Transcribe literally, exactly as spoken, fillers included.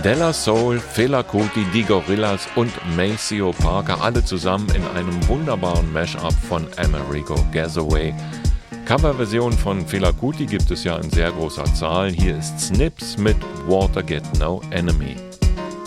Della Soul, Fela Kuti, die Gorillas und Maceo Parker, alle zusammen in einem wunderbaren Mashup von Amerigo Gazaway. Coverversionen von Fela Kuti gibt es ja in sehr großer Zahl. Hier ist Snips mit Water Get No Enemy.